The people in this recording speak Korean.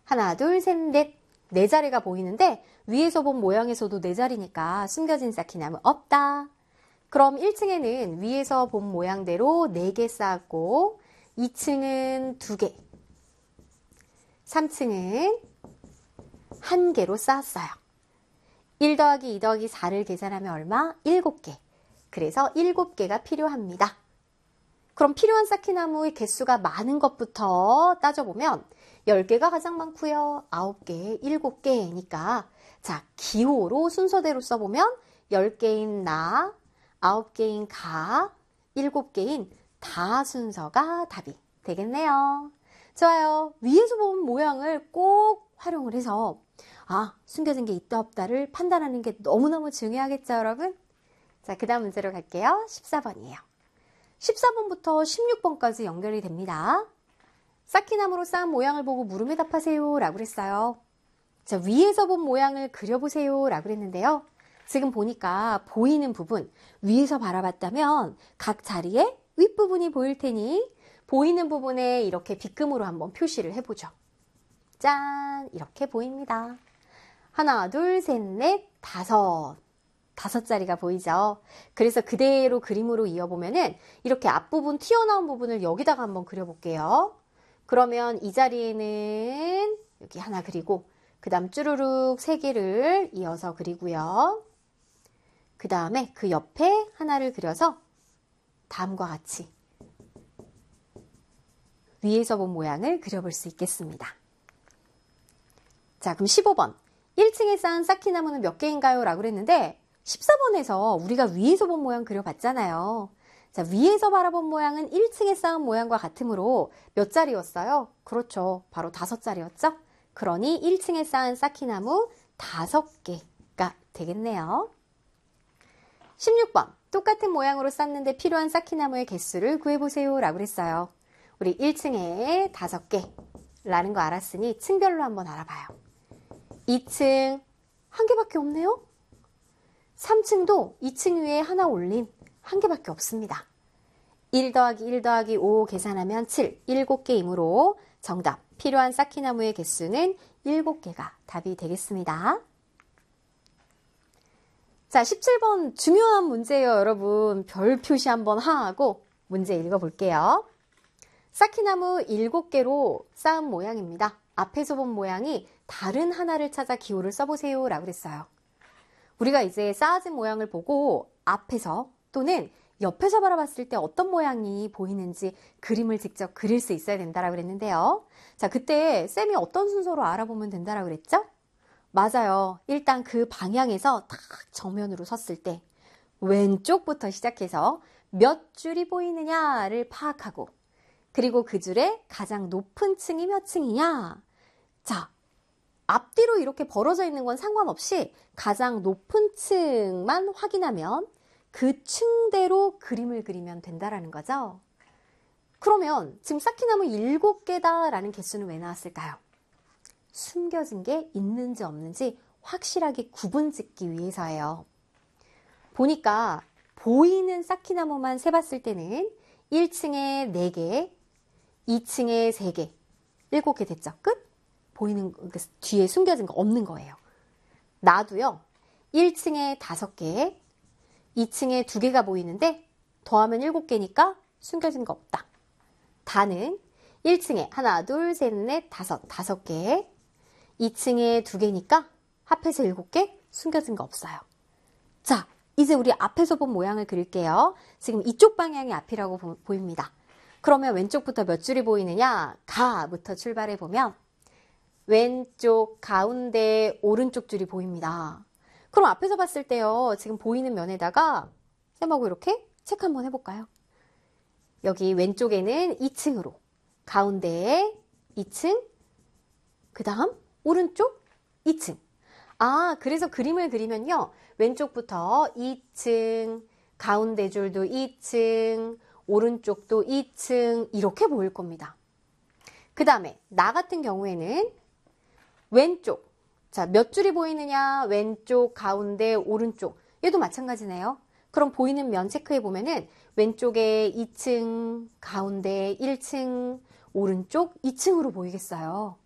하나, 둘, 셋, 넷. 네 자리가 보이는데 위에서 본 모양에서도 네 자리니까 숨겨진 쌓기나무 없다. 그럼 1층에는 위에서 본 모양대로 4개 쌓았고 2층은 2개, 3층은 1개로 쌓았어요. 1 더하기 2 더하기 4를 계산하면 얼마? 7개. 그래서 7개가 필요합니다. 그럼 필요한 쌓기나무의 개수가 많은 것부터 따져보면 10개가 가장 많고요. 9개, 7개니까 자, 기호로 순서대로 써보면 10개인 나, 9개인 가, 7개인 다 순서가 답이 되겠네요. 좋아요. 위에서 본 모양을 꼭 활용을 해서 숨겨진 게 있다 없다를 판단하는 게 너무너무 중요하겠죠, 여러분? 자, 그 다음 문제로 갈게요. 14번이에요. 14번부터 16번까지 연결이 됩니다. 쌓기나무로 쌓은 모양을 보고 물음에 답하세요 라고 그랬어요. 자, 위에서 본 모양을 그려보세요 라고 그랬는데요. 지금 보니까 보이는 부분, 위에서 바라봤다면 각 자리에 윗부분이 보일 테니 보이는 부분에 이렇게 빗금으로 한번 표시를 해보죠. 짠! 이렇게 보입니다. 하나, 둘, 셋, 넷, 다섯 자리가 보이죠. 그래서 그대로 그림으로 이어보면은 이렇게 앞부분 튀어나온 부분을 여기다가 한번 그려볼게요. 그러면 이 자리에는 여기 하나 그리고 그 다음 쭈루룩 3개를 이어서 그리고요. 그 다음에 그 옆에 하나를 그려서 다음과 같이 위에서 본 모양을 그려볼 수 있겠습니다. 자, 그럼 15번. 1층에 쌓은 쌓기나무는 몇 개인가요? 라고 그랬는데 14번에서 우리가 위에서 본 모양 그려봤잖아요. 자, 위에서 바라본 모양은 1층에 쌓은 모양과 같으므로 몇 자리였어요? 그렇죠. 바로 5자리였죠? 그러니 1층에 쌓은 쌓기나무 5개가 되겠네요. 16번. 똑같은 모양으로 쌓는데 필요한 쌓기나무의 개수를 구해보세요 라고 그랬어요. 우리 1층에 5개라는 거 알았으니 층별로 한번 알아봐요. 2층 1개밖에 없네요. 3층도 2층 위에 하나 올린 1개밖에 없습니다. 1 더하기 1 더하기 5 계산하면 7, 7개이므로 정답 필요한 쌓기나무의 개수는 7개가 답이 되겠습니다. 자, 17번 중요한 문제예요, 여러분. 별 표시 한번 하고 문제 읽어볼게요. 쌓기나무 7개로 쌓은 모양입니다. 앞에서 본 모양이 다른 하나를 찾아 기호를 써보세요 라고 그랬어요. 우리가 이제 쌓아진 모양을 보고 앞에서 또는 옆에서 바라봤을 때 어떤 모양이 보이는지 그림을 직접 그릴 수 있어야 된다라고 그랬는데요. 자, 그때 쌤이 어떤 순서로 알아보면 된다라고 그랬죠? 맞아요. 일단 그 방향에서 딱 정면으로 섰을 때 왼쪽부터 시작해서 몇 줄이 보이느냐를 파악하고 그리고 그 줄에 가장 높은 층이 몇 층이냐. 자, 앞뒤로 이렇게 벌어져 있는 건 상관없이 가장 높은 층만 확인하면 그 층대로 그림을 그리면 된다라는 거죠. 그러면 지금 쌓기나무 7개다라는 개수는 왜 나왔을까요? 숨겨진 게 있는지 없는지 확실하게 구분 짓기 위해서예요. 보니까 보이는 쌓기나무만 세봤을 때는 1층에 4개, 2층에 3개, 7개 됐죠? 끝? 보이는 뒤에 숨겨진 거 없는 거예요. 나도요. 1층에 5개, 2층에 2개가 보이는데 더하면 7개니까 숨겨진 거 없다. 다는 1층에 하나, 둘, 셋, 넷, 5개, 2층에 2개니까 합해서 7개, 숨겨진 거 없어요. 자, 이제 우리 앞에서 본 모양을 그릴게요. 지금 이쪽 방향이 앞이라고 보입니다. 그러면 왼쪽부터 몇 줄이 보이느냐? 가부터 출발해 보면 왼쪽, 가운데, 오른쪽 줄이 보입니다. 그럼 앞에서 봤을 때요. 지금 보이는 면에다가 쌤하고 이렇게 체크 한번 해볼까요? 여기 왼쪽에는 2층으로, 가운데에 2층, 그 다음 오른쪽 2층. 그래서 그림을 그리면요. 왼쪽부터 2층, 가운데 줄도 2층, 오른쪽도 2층 이렇게 보일 겁니다. 그 다음에 나 같은 경우에는 왼쪽, 자, 몇 줄이 보이느냐? 왼쪽, 가운데, 오른쪽. 얘도 마찬가지네요. 그럼 보이는 면 체크해 보면은 왼쪽에 2층, 가운데 1층, 오른쪽 2층으로 보이겠어요.